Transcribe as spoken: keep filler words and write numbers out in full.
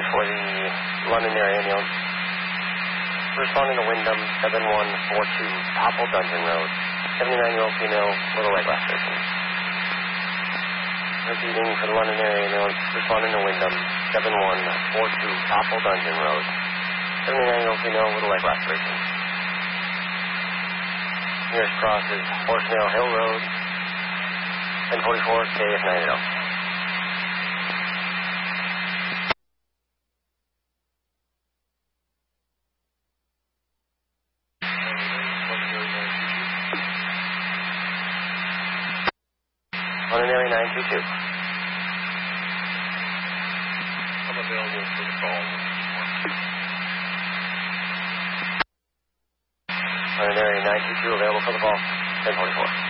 for the London area ambulance. Responding to Wyndham seven one four two, Popple Dungeon Road. seventy-nine-year-old female, little leg laceration. Repeating for the London area ambulance. Responding to Wyndham seven one four two, Popple Dungeon Road. seventy-nine-year-old female, little leg laceration. Nearest cross is Horsemail Hill Road. ten forty-four, K F nine eighty. London area nine two two. I'm available for the call. London area nine two two available for the call. ten forty-four.